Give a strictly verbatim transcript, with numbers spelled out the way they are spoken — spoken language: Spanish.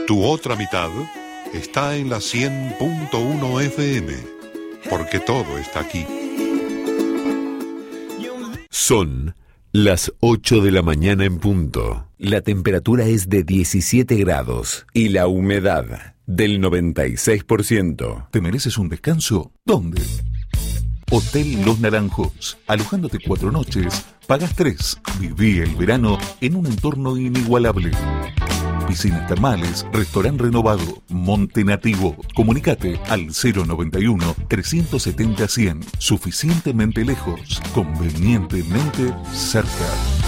Tu otra mitad está en la cien punto uno F M, porque todo está aquí. Son las ocho de la mañana en punto. La temperatura es de diecisiete grados y la humedad del noventa y seis por ciento. ¿Te mereces un descanso? ¿Dónde? Hotel Los Naranjos. Alojándote cuatro noches, pagas tres. Viví el verano en un entorno inigualable. Piscinas termales, restaurante renovado, monte nativo. Comunicate al cero noventa y uno, trescientos setenta, cien. Suficientemente lejos, convenientemente cerca.